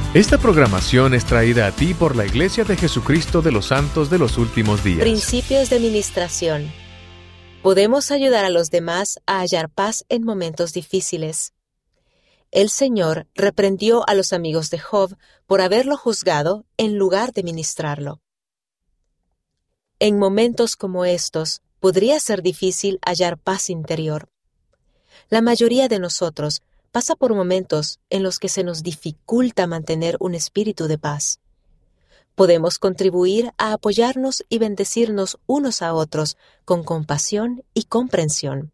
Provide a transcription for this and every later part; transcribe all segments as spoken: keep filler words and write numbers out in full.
Esta programación es traída a ti por la Iglesia de Jesucristo de los Santos de los Últimos Días. Principios de ministración. Podemos ayudar a los demás a hallar paz en momentos difíciles. El Señor reprendió a los amigos de Job por haberlo juzgado en lugar de ministrarlo. En momentos como estos, podría ser difícil hallar paz interior. La mayoría de nosotros pasa por momentos en los que se nos dificulta mantener un espíritu de paz. Podemos contribuir a apoyarnos y bendecirnos unos a otros con compasión y comprensión.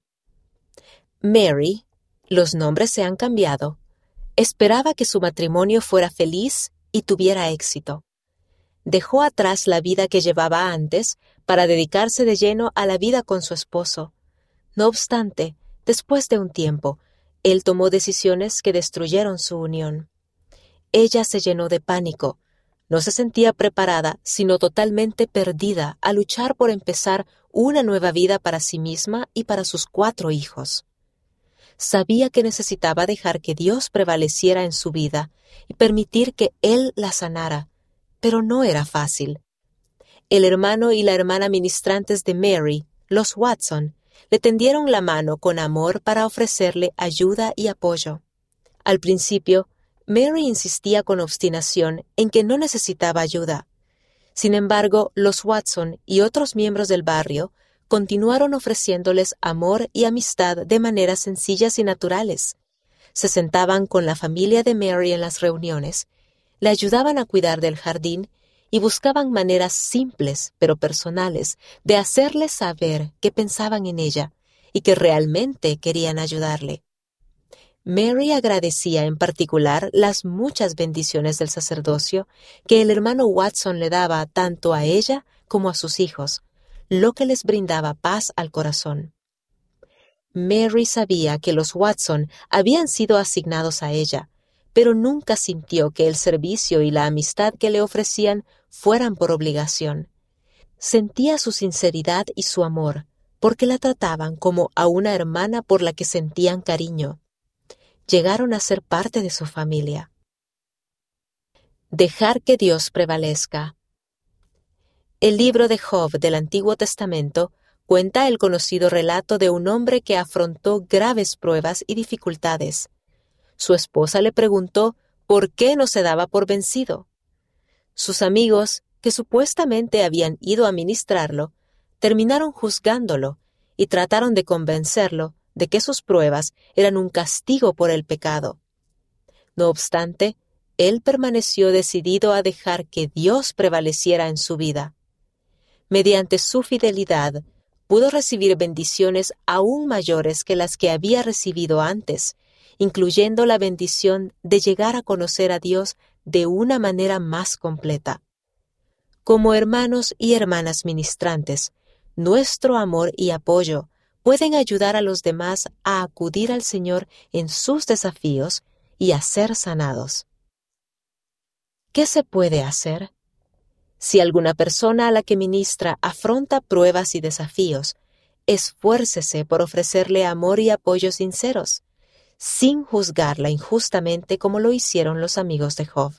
Mary, los nombres se han cambiado, esperaba que su matrimonio fuera feliz y tuviera éxito. Dejó atrás la vida que llevaba antes para dedicarse de lleno a la vida con su esposo. No obstante, después de un tiempo, él tomó decisiones que destruyeron su unión. Ella se llenó de pánico. No se sentía preparada, sino totalmente perdida a luchar por empezar una nueva vida para sí misma y para sus cuatro hijos. Sabía que necesitaba dejar que Dios prevaleciera en su vida y permitir que Él la sanara, pero no era fácil. El hermano y la hermana ministrantes de Mary, los Watson, le tendieron la mano con amor para ofrecerle ayuda y apoyo. Al principio, Mary insistía con obstinación en que no necesitaba ayuda. Sin embargo, los Watson y otros miembros del barrio continuaron ofreciéndoles amor y amistad de maneras sencillas y naturales. Se sentaban con la familia de Mary en las reuniones, le ayudaban a cuidar del jardín y buscaban maneras simples pero personales de hacerle saber que pensaban en ella y que realmente querían ayudarle. Mary agradecía en particular las muchas bendiciones del sacerdocio que el hermano Watson le daba tanto a ella como a sus hijos, lo que les brindaba paz al corazón. Mary sabía que los Watson habían sido asignados a ella, pero nunca sintió que el servicio y la amistad que le ofrecían fueran por obligación. Sentía su sinceridad y su amor, porque la trataban como a una hermana por la que sentían cariño. Llegaron a ser parte de su familia. Dejar que Dios prevalezca. El libro de Job del Antiguo Testamento cuenta el conocido relato de un hombre que afrontó graves pruebas y dificultades. Su esposa le preguntó por qué no se daba por vencido. Sus amigos, que supuestamente habían ido a ministrarlo, terminaron juzgándolo y trataron de convencerlo de que sus pruebas eran un castigo por el pecado. No obstante, él permaneció decidido a dejar que Dios prevaleciera en su vida. Mediante su fidelidad, pudo recibir bendiciones aún mayores que las que había recibido antes, incluyendo la bendición de llegar a conocer a Dios de una manera más completa. Como hermanos y hermanas ministrantes, nuestro amor y apoyo pueden ayudar a los demás a acudir al Señor en sus desafíos y a ser sanados. ¿Qué se puede hacer? Si alguna persona a la que ministra afronta pruebas y desafíos, esfuércese por ofrecerle amor y apoyo sinceros, sin juzgarla injustamente como lo hicieron los amigos de Job.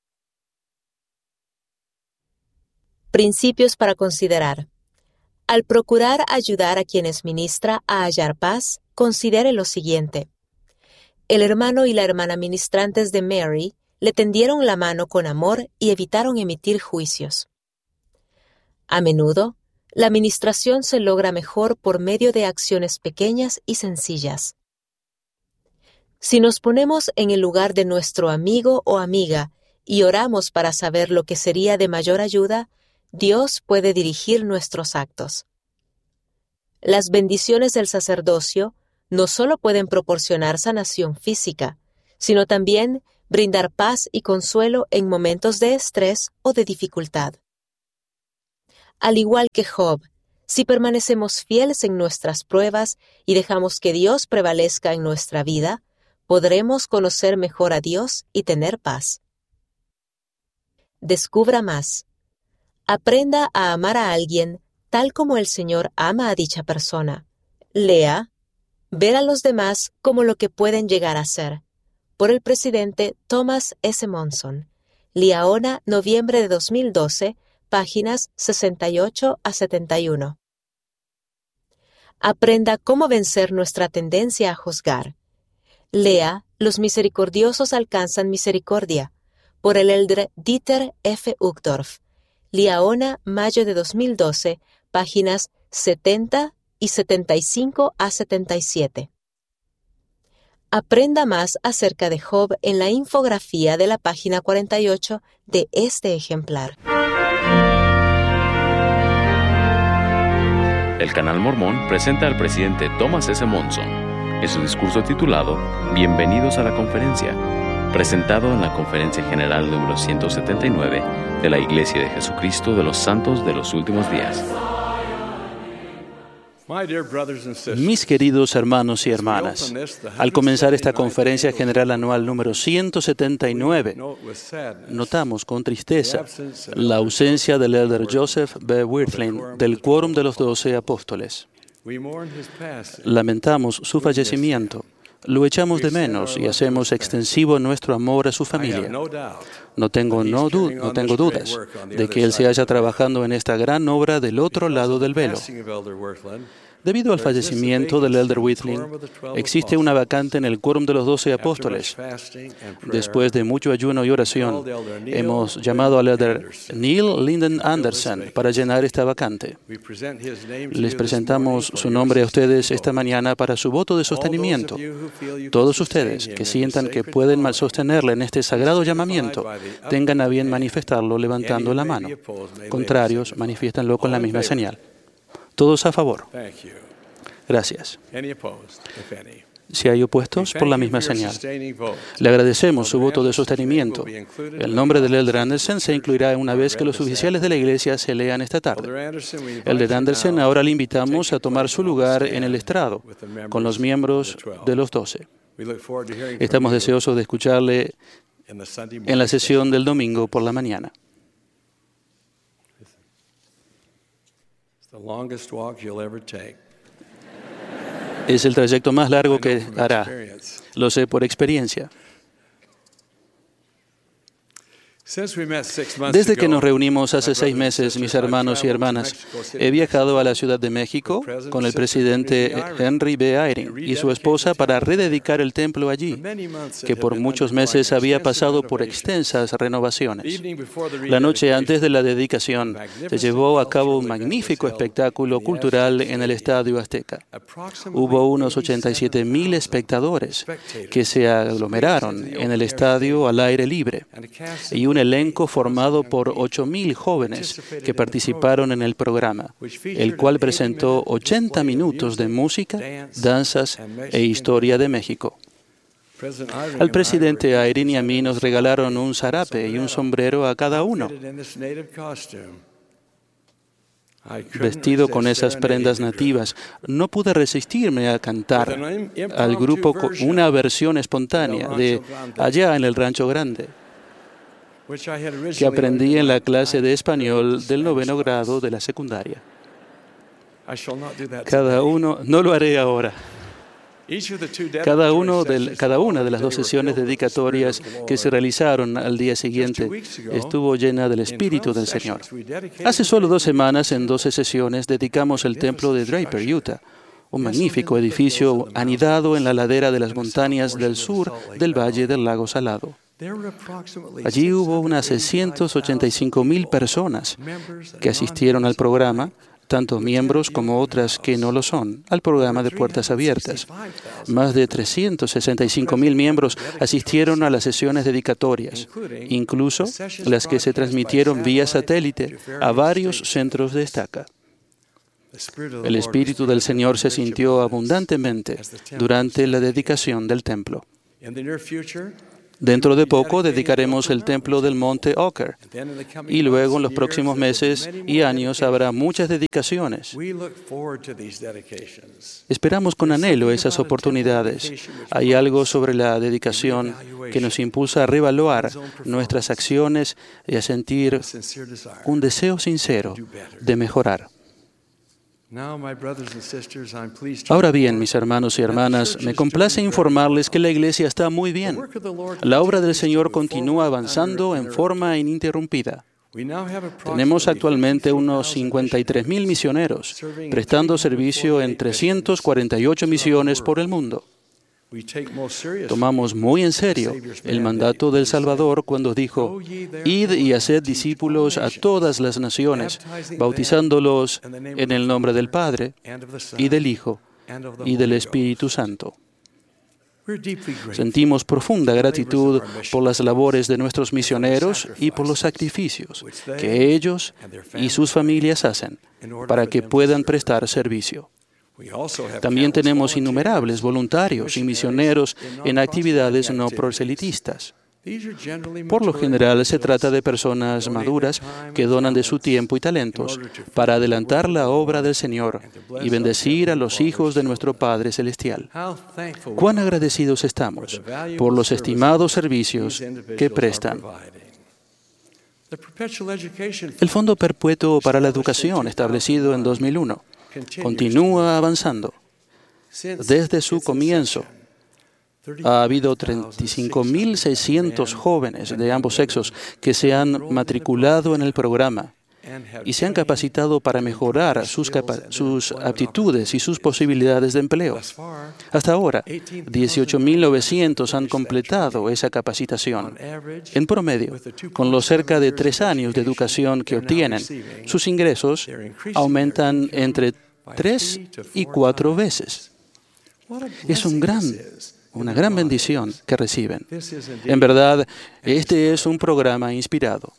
Principios para considerar. Al procurar ayudar a quienes ministra a hallar paz, considere lo siguiente. El hermano y la hermana ministrantes de Mary le tendieron la mano con amor y evitaron emitir juicios. A menudo, la ministración se logra mejor por medio de acciones pequeñas y sencillas. Si nos ponemos en el lugar de nuestro amigo o amiga y oramos para saber lo que sería de mayor ayuda, Dios puede dirigir nuestros actos. Las bendiciones del sacerdocio no solo pueden proporcionar sanación física, sino también brindar paz y consuelo en momentos de estrés o de dificultad. Al igual que Job, si permanecemos fieles en nuestras pruebas y dejamos que Dios prevalezca en nuestra vida, podremos conocer mejor a Dios y tener paz. Descubra más. Aprenda a amar a alguien tal como el Señor ama a dicha persona. Lea, ver a los demás como lo que pueden llegar a ser, por el presidente Thomas S. Monson. Liaona, noviembre de dos mil doce, páginas sesenta y ocho a setenta y uno. Aprenda cómo vencer nuestra tendencia a juzgar. Lea Los misericordiosos alcanzan misericordia, por el elder Dieter F. Uchtdorf. Liaona, mayo de dos mil doce, páginas setenta y setenta y cinco a setenta y siete. Aprenda más acerca de Job en la infografía de la página cuarenta y ocho de este ejemplar. El Canal Mormón presenta al presidente Thomas S. Monson en su discurso titulado Bienvenidos a la Conferencia, presentado en la Conferencia General número ciento setenta y nueve de la Iglesia de Jesucristo de los Santos de los Últimos Días. Mis queridos hermanos y hermanas, al comenzar esta Conferencia General Anual número ciento setenta y nueve, notamos con tristeza la ausencia del elder Joseph B. Wirthlin del Quórum de los Doce Apóstoles. Lamentamos su fallecimiento, lo echamos de menos y hacemos extensivo nuestro amor a su familia. No tengo, no, du- no tengo dudas de que él se haya trabajando en esta gran obra del otro lado del velo. Debido al fallecimiento del elder Wirthlin, existe una vacante en el Quórum de los Doce Apóstoles. Después de mucho ayuno y oración, hemos llamado al elder Neil Linden Anderson para llenar esta vacante. Les presentamos su nombre a ustedes esta mañana para su voto de sostenimiento. Todos ustedes que sientan que pueden sostenerle en este sagrado llamamiento, tengan a bien manifestarlo levantando la mano. Contrarios, manifiéstanlo con la misma señal. Todos a favor. Gracias. Si hay opuestos, por la misma señal. Le agradecemos su voto de sostenimiento. El nombre del elder Anderson se incluirá una vez que los oficiales de la Iglesia se lean esta tarde. Elder Anderson, ahora le invitamos a tomar su lugar en el estrado con los miembros de los doce. Estamos deseosos de escucharle en la sesión del domingo por la mañana. Es el trayecto más largo que hará. Lo sé por experiencia. Desde que nos reunimos hace seis meses, mis hermanos y hermanas, he viajado a la Ciudad de México con el presidente Henry B. Eyring y su esposa para rededicar el templo allí, que por muchos meses había pasado por extensas renovaciones. La noche antes de la dedicación, se llevó a cabo un magnífico espectáculo cultural en el Estadio Azteca. Hubo unos ochenta y siete mil espectadores que se aglomeraron en el estadio al aire libre y un elenco formado por ocho mil jóvenes que participaron en el programa, el cual presentó ochenta minutos de música, danzas e historia de México. Al presidente Eyring y a mí nos regalaron un zarape y un sombrero a cada uno. Vestido con esas prendas nativas, no pude resistirme a cantar al grupo una versión espontánea de Allá en el Rancho Grande, que aprendí en la clase de español del noveno grado de la secundaria. Cada uno, no lo haré ahora. Cada, uno de, cada una de las dos sesiones dedicatorias que se realizaron al día siguiente estuvo llena del Espíritu del Señor. Hace solo dos semanas, en doce sesiones, dedicamos el templo de Draper, Utah, un magnífico edificio anidado en la ladera de las montañas del sur del Valle del Lago Salado. Allí hubo unas seiscientas ochenta y cinco mil personas que asistieron al programa, tanto miembros como otras que no lo son, al programa de Puertas Abiertas. Más de trescientos sesenta y cinco mil miembros asistieron a las sesiones dedicatorias, incluso las que se transmitieron vía satélite a varios centros de estaca. El Espíritu del Señor se sintió abundantemente durante la dedicación del templo. Dentro de poco dedicaremos el templo del Monte Ocker y luego en los próximos meses y años habrá muchas dedicaciones. Esperamos con anhelo esas oportunidades. Hay algo sobre la dedicación que nos impulsa a reevaluar nuestras acciones y a sentir un deseo sincero de mejorar. Ahora bien, mis hermanos y hermanas, me complace informarles que la iglesia está muy bien. La obra del Señor continúa avanzando en forma ininterrumpida. Tenemos actualmente unos cincuenta y tres mil misioneros, prestando servicio en trescientas cuarenta y ocho misiones por el mundo. Tomamos muy en serio el mandato del Salvador cuando dijo: «Id y haced discípulos a todas las naciones, bautizándolos en el nombre del Padre, y del Hijo, y del Espíritu Santo». Sentimos profunda gratitud por las labores de nuestros misioneros y por los sacrificios que ellos y sus familias hacen para que puedan prestar servicio. También tenemos innumerables voluntarios y misioneros en actividades no proselitistas. Por lo general, se trata de personas maduras que donan de su tiempo y talentos para adelantar la obra del Señor y bendecir a los hijos de nuestro Padre Celestial. Cuán agradecidos estamos por los estimados servicios que prestan. El Fondo Perpetuo para la Educación, establecido en dos mil uno, continúa avanzando. Desde su comienzo, ha habido treinta y cinco mil seiscientos jóvenes de ambos sexos que se han matriculado en el programa y se han capacitado para mejorar sus, sus aptitudes y sus posibilidades de empleo. Hasta ahora, dieciocho mil novecientos han completado esa capacitación. En promedio, con los cerca de tres años de educación que obtienen, sus ingresos aumentan entre tres y cuatro veces. Es un gran una gran bendición que reciben. En verdad, este es un programa inspirado.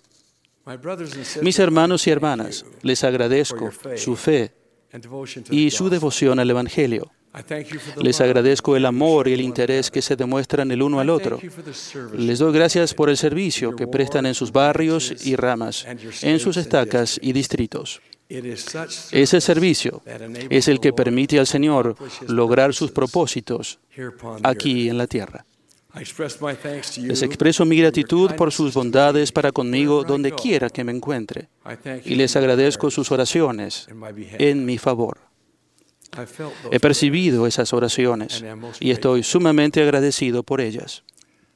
Mis hermanos y hermanas, les agradezco su fe y su devoción al Evangelio. Les agradezco el amor y el interés que se demuestran el uno al otro. Les doy gracias por el servicio que prestan en sus barrios y ramas, en sus estacas y distritos. Ese servicio es el que permite al Señor lograr sus propósitos aquí en la tierra. Les expreso mi gratitud por sus bondades para conmigo donde quiera que me encuentre, y les agradezco sus oraciones en mi favor. He percibido esas oraciones y estoy sumamente agradecido por ellas.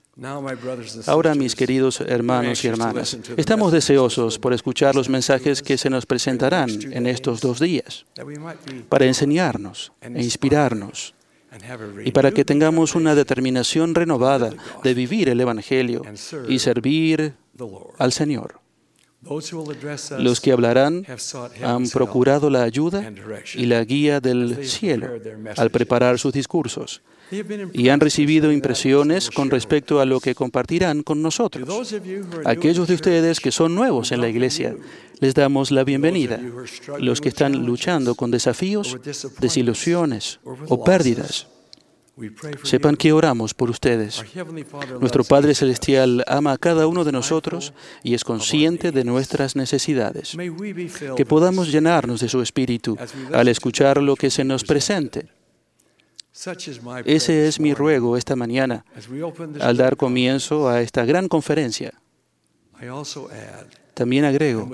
Ahora, mis queridos hermanos y hermanas, estamos deseosos por escuchar los mensajes que se nos presentarán en estos dos días, para enseñarnos e inspirarnos, y para que tengamos una determinación renovada de vivir el Evangelio y servir al Señor. Los que hablarán han procurado la ayuda y la guía del cielo al preparar sus discursos y han recibido impresiones con respecto a lo que compartirán con nosotros. Aquellos de ustedes que son nuevos en la iglesia, les damos la bienvenida. Los que están luchando con desafíos, desilusiones o pérdidas, sepan que oramos por ustedes. Nuestro Padre Celestial ama a cada uno de nosotros y es consciente de nuestras necesidades. Que podamos llenarnos de su Espíritu al escuchar lo que se nos presente. Ese es mi ruego esta mañana al dar comienzo a esta gran conferencia. También agrego,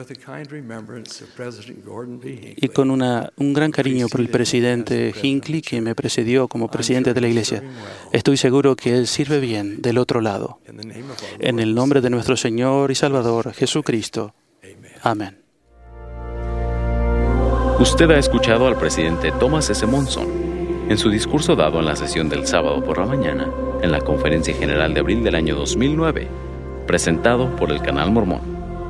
y con una, un gran cariño por el presidente Hinckley, que me precedió como presidente de la Iglesia, estoy seguro que él sirve bien del otro lado. En el nombre de nuestro Señor y Salvador, Jesucristo. Amén. Usted ha escuchado al presidente Thomas S. Monson en su discurso dado en la sesión del sábado por la mañana en la Conferencia General de abril del año dos mil nueve, presentado por el Canal Mormón.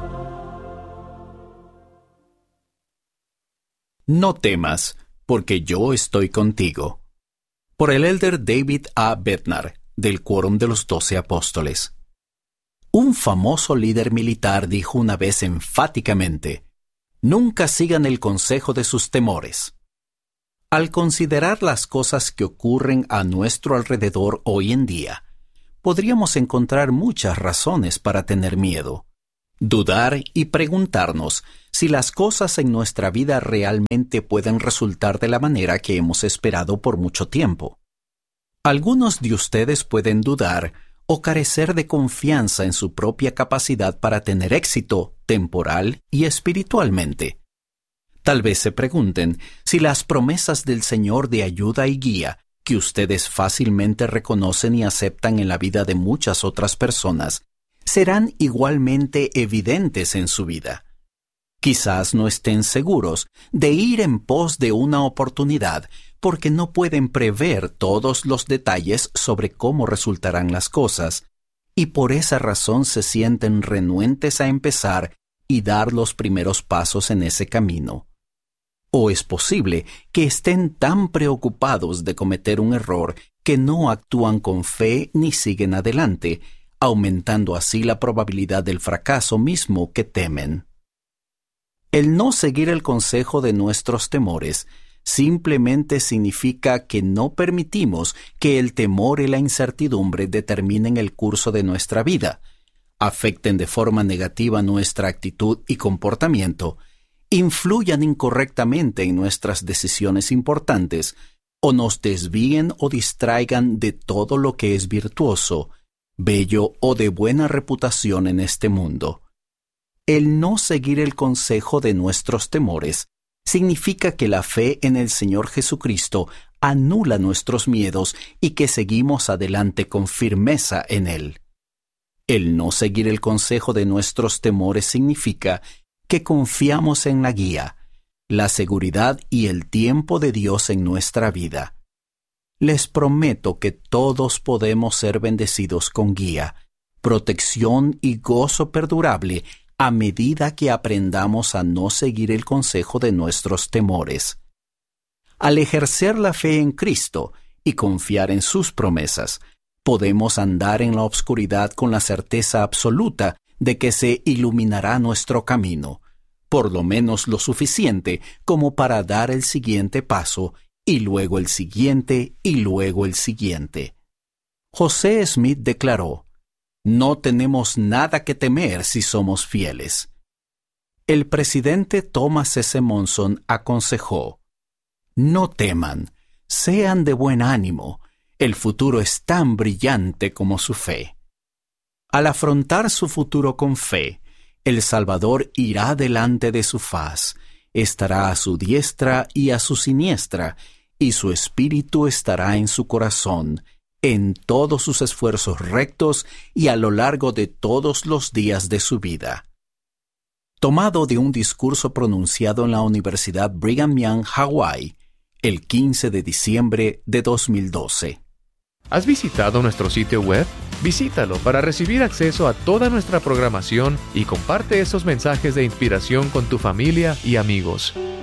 No temas, porque yo estoy contigo. Por el elder David A. Bednar, del Quórum de los Doce Apóstoles. Un famoso líder militar dijo una vez enfáticamente: nunca sigan el consejo de sus temores. Al considerar las cosas que ocurren a nuestro alrededor hoy en día, podríamos encontrar muchas razones para tener miedo, dudar y preguntarnos si las cosas en nuestra vida realmente pueden resultar de la manera que hemos esperado por mucho tiempo. Algunos de ustedes pueden dudar o carecer de confianza en su propia capacidad para tener éxito temporal y espiritualmente. Tal vez se pregunten si las promesas del Señor de ayuda y guía, que ustedes fácilmente reconocen y aceptan en la vida de muchas otras personas, serán igualmente evidentes en su vida. Quizás no estén seguros de ir en pos de una oportunidad porque no pueden prever todos los detalles sobre cómo resultarán las cosas, y por esa razón se sienten renuentes a empezar y dar los primeros pasos en ese camino. O es posible que estén tan preocupados de cometer un error que no actúan con fe ni siguen adelante, aumentando así la probabilidad del fracaso mismo que temen. El no seguir el consejo de nuestros temores simplemente significa que no permitimos que el temor y la incertidumbre determinen el curso de nuestra vida, afecten de forma negativa nuestra actitud y comportamiento, influyan incorrectamente en nuestras decisiones importantes, o nos desvíen o distraigan de todo lo que es virtuoso, bello o de buena reputación en este mundo. El no seguir el consejo de nuestros temores significa que la fe en el Señor Jesucristo anula nuestros miedos y que seguimos adelante con firmeza en Él. El no seguir el consejo de nuestros temores significa que confiamos en la guía, la seguridad y el tiempo de Dios en nuestra vida. Les prometo que todos podemos ser bendecidos con guía, protección y gozo perdurable a medida que aprendamos a no seguir el consejo de nuestros temores. Al ejercer la fe en Cristo y confiar en sus promesas, podemos andar en la oscuridad con la certeza absoluta de que se iluminará nuestro camino, por lo menos lo suficiente como para dar el siguiente paso, y luego el siguiente, y luego el siguiente. José Smith declaró: «No tenemos nada que temer si somos fieles». El presidente Thomas S. Monson aconsejó: «No teman, sean de buen ánimo, el futuro es tan brillante como su fe». Al afrontar su futuro con fe, el Salvador irá delante de su faz, estará a su diestra y a su siniestra, y su espíritu estará en su corazón, en todos sus esfuerzos rectos y a lo largo de todos los días de su vida. Tomado de un discurso pronunciado en la Universidad Brigham Young, Hawái, el quince de diciembre de dos mil doce. ¿Has visitado nuestro sitio web? Visítalo para recibir acceso a toda nuestra programación y comparte esos mensajes de inspiración con tu familia y amigos.